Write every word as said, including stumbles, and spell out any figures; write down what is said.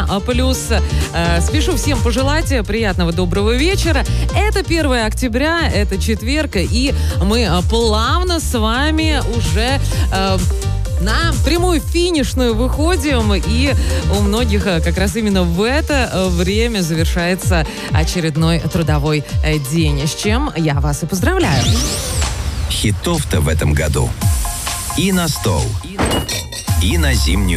Европа плюс. Спешу всем пожелать приятного доброго вечера. Это первое октября, это четверг, и мы плавно с вами уже на прямую финишную выходим, и у многих как раз именно в это время завершается очередной трудовой день, с чем я вас и поздравляю. Хитов-то в этом году и на стол, и на зимнюю